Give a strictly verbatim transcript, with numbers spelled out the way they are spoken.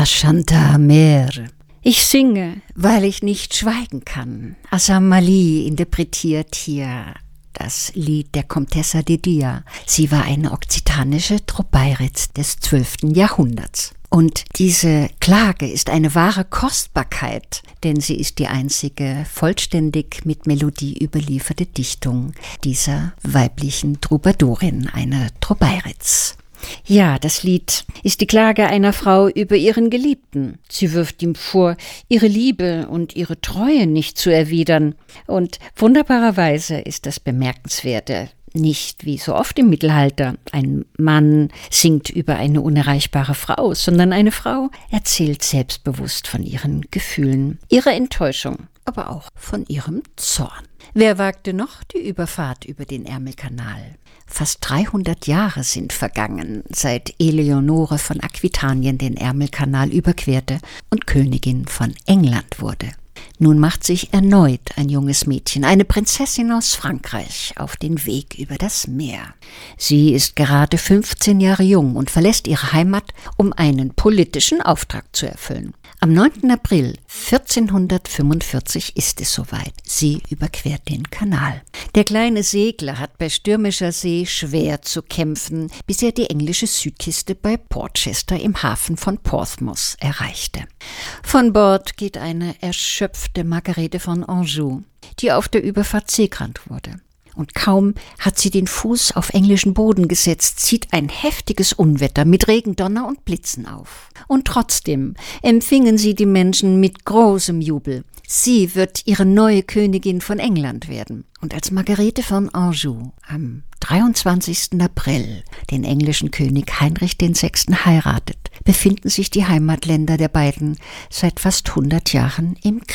Ma chanta mer. Ich singe, weil ich nicht schweigen kann. Assam Mali interpretiert hier das Lied der Comtessa de Dia. Sie war eine okzitanische Trobeiritz des zwölften Jahrhunderts. Und diese Klage ist eine wahre Kostbarkeit, denn sie ist die einzige vollständig mit Melodie überlieferte Dichtung dieser weiblichen Troubadourin, einer Trobeiritz. Ja, das Lied ist die Klage einer Frau über ihren Geliebten. Sie wirft ihm vor, ihre Liebe und ihre Treue nicht zu erwidern. Und wunderbarerweise ist das Bemerkenswerte nicht wie so oft im Mittelalter. Ein Mann singt über eine unerreichbare Frau, sondern eine Frau erzählt selbstbewusst von ihren Gefühlen, ihrer Enttäuschung, aber auch von ihrem Zorn. Wer wagte noch die Überfahrt über den Ärmelkanal? Fast dreihundert Jahre sind vergangen, seit Eleonore von Aquitanien den Ärmelkanal überquerte und Königin von England wurde. Nun macht sich erneut ein junges Mädchen, eine Prinzessin aus Frankreich, auf den Weg über das Meer. Sie ist gerade fünfzehn Jahre jung und verlässt ihre Heimat, um einen politischen Auftrag zu erfüllen. Am neunten April vierzehnhundertfünfundvierzig ist es soweit. Sie überquert den Kanal. Der kleine Segler hat bei stürmischer See schwer zu kämpfen, bis er die englische Südküste bei Portchester im Hafen von Portsmouth erreichte. Von Bord geht eine erschöpfte Margarete von Anjou, die auf der Überfahrt seekrank wurde. Und kaum hat sie den Fuß auf englischen Boden gesetzt, zieht ein heftiges Unwetter mit Regen, Donner und Blitzen auf. Und trotzdem empfingen sie die Menschen mit großem Jubel. Sie wird ihre neue Königin von England werden. Und als Margarete von Anjou am dreiundzwanzigsten April den englischen König Heinrich der Sechste heiratet, befinden sich die Heimatländer der beiden seit fast hundert Jahren im Krieg.